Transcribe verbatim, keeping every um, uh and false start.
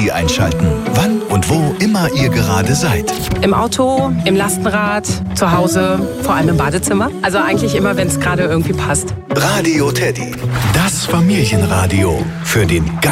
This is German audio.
Teddy einschalten. Wann und wo immer ihr gerade seid. Im Auto, im Lastenrad, zu Hause, vor allem im Badezimmer. Also eigentlich immer, wenn es gerade irgendwie passt. Radio Teddy. Das Familienradio für den ganzen